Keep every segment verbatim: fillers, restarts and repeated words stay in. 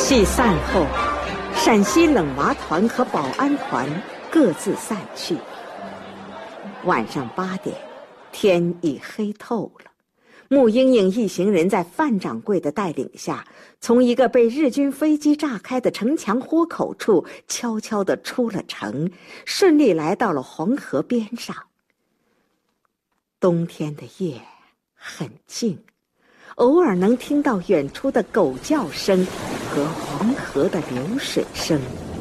戏散后，陕西冷娃团和保安团各自散去。晚上八点，天已黑透了。穆英英一行人在范掌柜的带领下，从一个被日军飞机炸开的城墙豁口处悄悄地出了城，顺利来到了黄河边上。冬天的夜很静，偶尔能听到远处的狗叫声和黄河的流水声。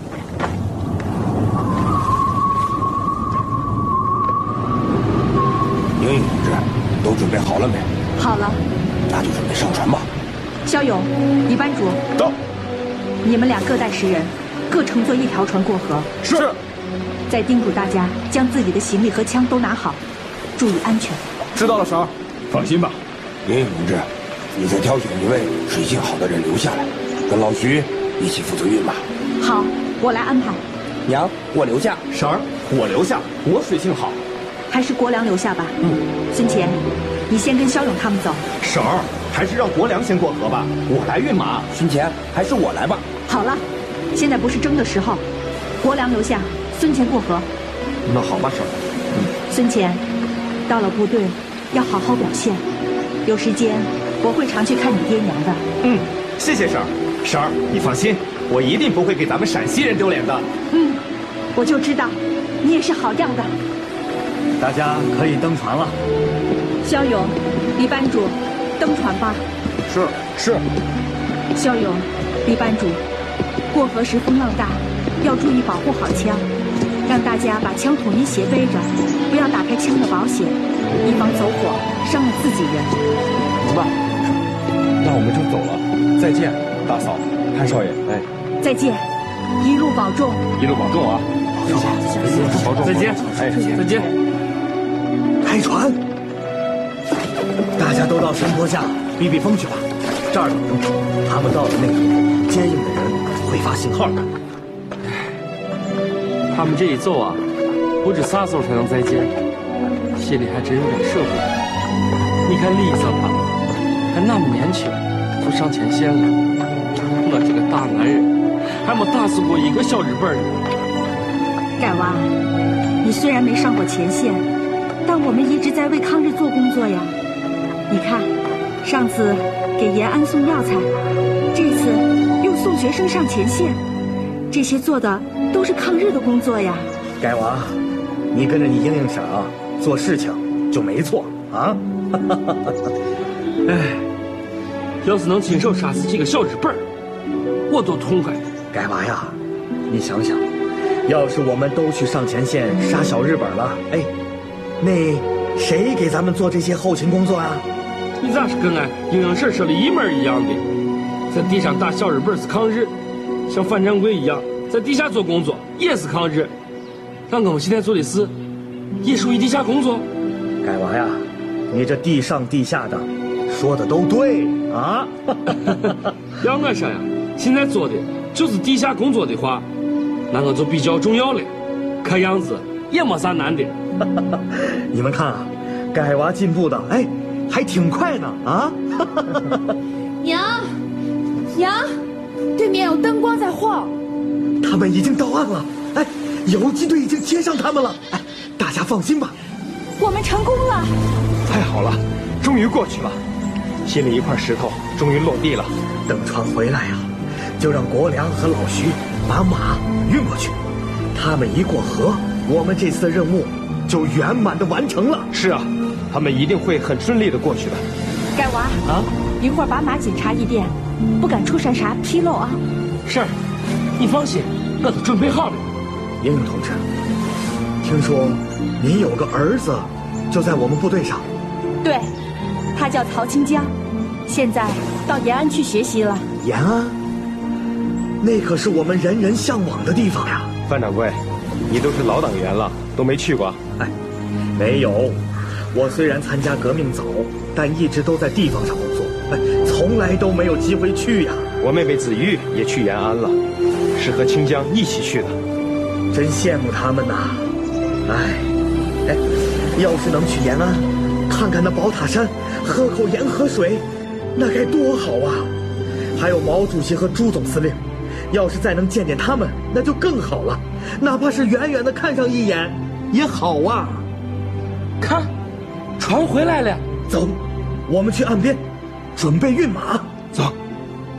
英英同志，都准备好了没？ 好了， 那就准备上船吧。 肖勇、李班主到， 你们俩各带十人，各乘坐一条船过河。 是。 再叮嘱大家将自己的行李和枪都拿好，注意安全。 知道了，婶儿。放心吧。 英英同志，你再挑选一位水性好的人留下来，跟老徐一起负责运马。 好，我来安排。 娘，我留下。 婶儿，我留下，我水性好。 还是国良留下吧。 嗯。 孙乾，你先跟肖勇他们走。 婶儿，还是让国良先过河吧，我来运马。 孙乾，还是我来吧。 好了，现在不是争的时候，国良留下，孙乾过河。 那好吧，婶儿。 嗯。孙乾，到了部队要好好表现，有时间我会常去看你爹娘的。 嗯，谢谢婶儿。婶儿，你放心，我一定不会给咱们陕西人丢脸的。 嗯，我就知道，你也是好样的。 大家可以登船了。 肖勇、李班主，登船吧。 是是。 肖勇、李班主，过河时风浪大，要注意保护好枪，让大家把枪统一斜背着，不要打开枪的保险，以防走火伤了自己人。 明白。那我们就走了，再见，大嫂、潘少爷。哎， 再见，一路保重。 一路保重啊！ 再见， 保重。再见，哎，再见。 开船！大家都到山坡下避避风去吧，这儿等着。他们到了那头，接应的人会发信号的。 他们这一走啊，不知啥时候才能再见，心里还真有点舍不得。你看李嫂他们还那么年轻，就上前线了。我这个大男人还没打死过一个小日本人。 盖娃，你虽然没上过前线，但我们一直在为抗日做工作呀。你看，上次给延安送药材，这次又送学生上前线，这些做的都是抗日的工作呀。 盖娃，你跟着你英英婶啊做事情就没错啊。 哎，要是能亲手杀死几个小日本，我都痛快。 盖娃呀，你想想，要是我们都去上前线杀小日本了，哎，那谁给咱们做这些后勤工作啊？ 你咋是跟俺英英婶说的一模一样的？在地上打小日本是抗日，像范掌柜一样在地下做工作也是抗日。让我们现在做的事也属于地下工作。 盖娃呀，你这地上地下的说的都对啊。 要我说呀，现在做的就是地下工作的话，那我就比较重要了。看样子也没啥难的。 你们看啊，盖娃进步的哎还挺快呢啊。 娘娘，对面有灯光在晃， 他们已经到岸了。哎，游击队已经接上他们了。哎，大家放心吧， 我们成功了。 太好了，终于过去了，心里一块石头终于落地了。 等船回来呀、啊，就让国良和老徐把马运过去。他们一过河，我们这次的任务就圆满的完成了。 是啊，他们一定会很顺利的过去的。 盖娃啊， 一会儿把马检查一遍，不敢出现啥纰漏啊。 是，你放心，我都准备好了。 英英同志，听说您有个儿子就在我们部队上。 对，他叫曹清江，现在到延安去学习了。 延安，那可是我们人人向往的地方呀。 范掌柜，你都是老党员了，都没去过？ 哎，没有。我虽然参加革命早，但一直都在地方上工作，哎，从来都没有机会去呀。 我妹妹子玉也去延安了，是和清江一起去的。 真羡慕他们呐！哎，哎，要是能去延安，看看那宝塔山，喝口沿河水，那该多好啊！ 还有毛主席和朱总司令，要是再能见见他们，那就更好了。哪怕是远远的看上一眼，也好啊。 看，船回来了， 走，我们去岸边，准备运马。 走。